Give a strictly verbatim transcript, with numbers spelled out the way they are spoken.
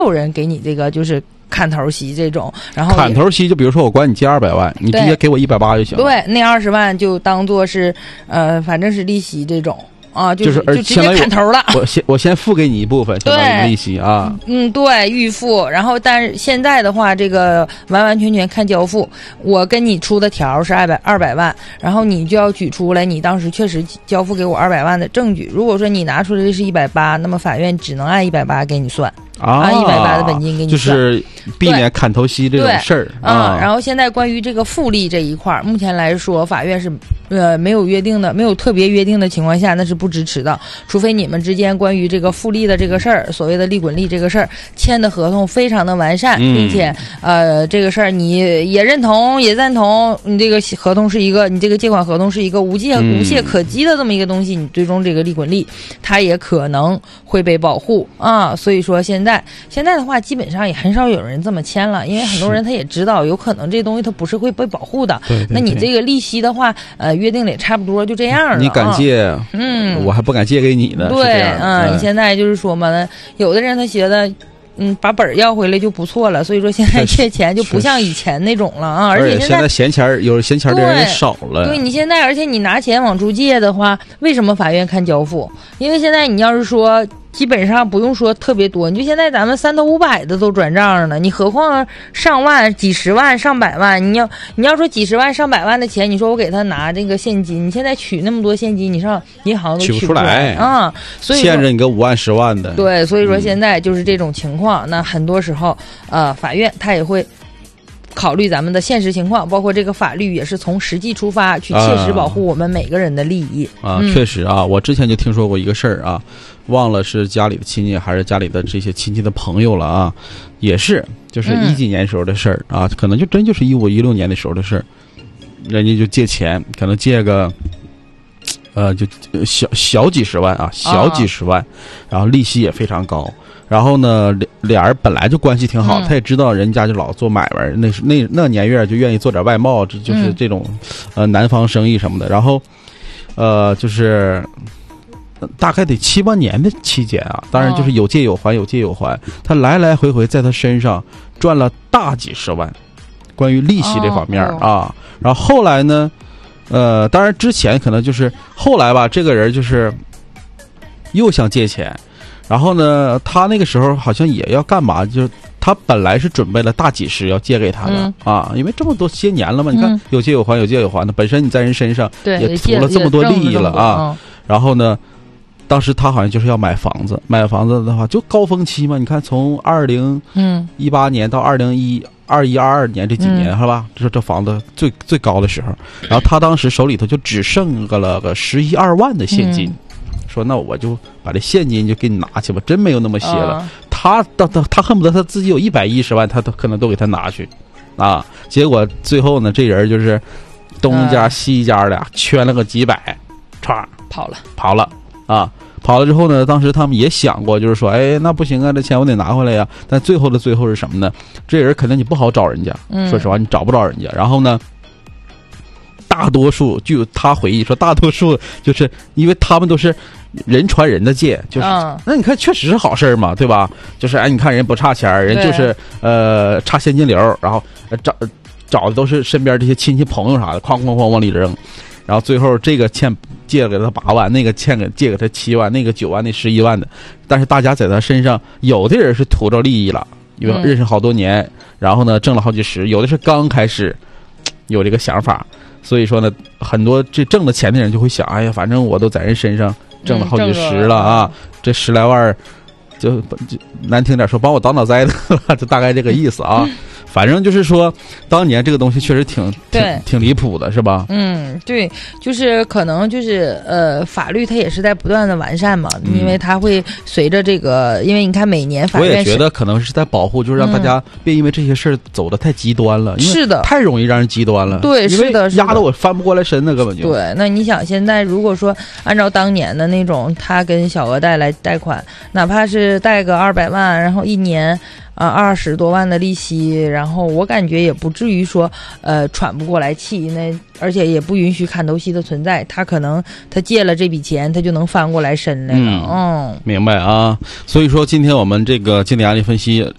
有人给你这个就是砍头息这种，然后砍头息就比如说我管你借二百万，你直接给我一百八就行了。 对，那二十万就当做是呃，反正是利息这种。啊，就是就直接砍头了。 我先我先付给你一部分，相当于利息啊。 嗯，对，预付。然后，但是现在的话，这个完完全全看交付。我跟你出的条是二百二百万，然后你就要举出来你当时确实交付给我二百万的证据。如果说你拿出来的是一百八，那么法院只能按一百八给你算。 啊， 按一百八的本金给你算， 就是避免砍头息这种事儿啊、嗯。然后现在关于这个复利这一块，目前来说，法院是呃没有约定的，没有特别约定的情况下，那是不支持的。除非你们之间关于这个复利的这个事儿，所谓的利滚利这个事儿，签的合同非常的完善， 嗯、 并且呃这个事儿你也认同也赞同，你这个合同是一个，你这个借款合同是一个无借无懈可击的这么一个东西，你最终这个利滚利它也可能会被保护啊。所以说现在。现在的话，基本上也很少有人这么签了，因为很多人他也知道，有可能这东西它不是会被保护的。 对对对， 那你这个利息的话，呃，约定的也差不多，就这样了。 你敢借， 啊、嗯， 我还不敢借给你呢。 对，嗯， 嗯， 你现在就是说嘛，有的人他觉得。嗯，把本儿要回来就不错了，所以说现在借钱就不像以前那种了啊，而且现在闲钱有闲钱的人也少了。 对，你现在，而且你拿钱往出借的话，为什么法院看交付？因为现在你要是说。基本上不用说特别多，你就现在咱们三头五百的都转账了，你何况上万、几十万、上百万？你要你要说几十万、上百万的钱，你说我给他拿这个现金，你现在取那么多现金，你上银行都取不出来啊。所以欠着你个五万、十万的。 对，所以说现在就是这种情况。嗯、那很多时候，呃，法院他也会。考虑咱们的现实情况，包括这个法律也是从实际出发，去切实保护我们每个人的利益啊。 嗯、 确实啊，我之前就听说过一个事儿啊，忘了是家里的亲戚还是家里的这些亲戚的朋友了啊，也是就是一几年时候的事儿、嗯、啊，可能就真就是一五一六年的时候的事儿，人家就借钱，可能借个。呃，就小小几十万啊，小几十万，啊、然后利息也非常高。然后呢，俩俩人本来就关系挺好，嗯、他也知道人家就老做买卖，那是那那年月就愿意做点外贸，这就是这种、嗯、呃南方生意什么的。然后，呃，就是大概得七八年的期间啊，当然就是有借有还，有借有还，他来来回回在他身上赚了大几十万，关于利息这方面、哦、啊。然后后来呢？呃，当然之前可能就是后来吧，这个人就是又想借钱，然后呢，他那个时候好像也要干嘛，就是他本来是准备了大几十要借给他的、嗯、啊，因为这么多些年了嘛，你看、嗯、有借有还，有借有还的，本身你在人身上也图了这么多利益了啊，然后呢，当时他好像就是要买房子，买房子的话就高峰期嘛，你看从二零一八年到二零一。二一二二年这几年，是、嗯、吧？这这房子最最高的时候，然后他当时手里头就只剩个了个十一二万的现金，嗯、说那我就把这现金就给你拿去吧，真没有那么些了。哦、他他他他恨不得他自己有一百一十万，他都可能都给他拿去，啊！结果最后呢，这人就是东家西家的、嗯、圈了个几百，唰跑了跑了啊！跑了之后呢，当时他们也想过，就是说，哎，那不行啊，这钱我得拿回来呀。但最后的最后是什么呢？这人肯定你不好找人家， 嗯、 说实话，你找不着人家。然后呢，大多数据他回忆说，大多数就是因为他们都是人传人的借，就是、嗯、那你看确实是好事嘛，对吧？就是哎，你看人不差钱，人就是呃差现金流，然后找找的都是身边这些亲戚朋友啥的，哐哐哐往里扔。然后最后这个欠借给他八万，那个欠给借给他七万，那个九万，那十一万的，但是大家在他身上，有的人是图着利益了，因为认识好多年，嗯、然后呢挣了好几十，有的是刚开始有这个想法，所以说呢，很多这挣了钱的人就会想，哎呀，反正我都在人身上挣了好几十了啊，嗯、这十来万就就难听点说帮我挡挡灾的，就大概这个意思啊。反正就是说，当年这个东西确实挺挺挺离谱的，是吧？ 嗯，对，就是可能就是呃，法律它也是在不断的完善嘛，嗯、因为它会随着这个，因为你看每年法院， 我也觉得可能是在保护，就是让大家别因为这些事儿走得太极端了， 嗯、是的， 太容易让人极端了。 对，是的， 压得我翻不过来身呢，根本就。 对，那你想现在如果说按照当年的那种，他跟小额贷来贷款，哪怕是贷个二百万，然后一年。啊，二十多万的利息，然后我感觉也不至于说，呃，喘不过来气。那而且也不允许砍头息的存在，他可能他借了这笔钱，他就能翻过来身来了。嗯， 嗯明白啊。所以说，今天我们这个经典案例分析